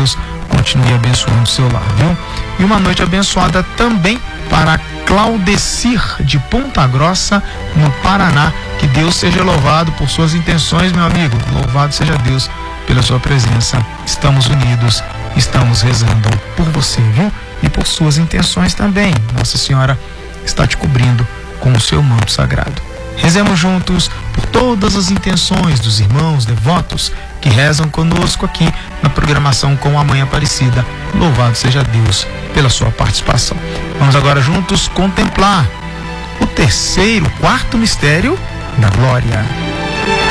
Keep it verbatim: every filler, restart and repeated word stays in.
Deus continue abençoando o seu lar, viu? E uma noite abençoada também para Claudecir de Ponta Grossa, no Paraná. Que Deus seja louvado por suas intenções, meu amigo. Louvado seja Deus pela sua presença. Estamos unidos, estamos rezando por você, viu? E por suas intenções também. Nossa Senhora está te cobrindo com o seu manto sagrado. Rezemos juntos por todas as intenções dos irmãos devotos que rezam conosco aqui na programação com a Mãe Aparecida. Louvado seja Deus pela sua participação. Vamos agora juntos contemplar o terceiro, quarto mistério da glória.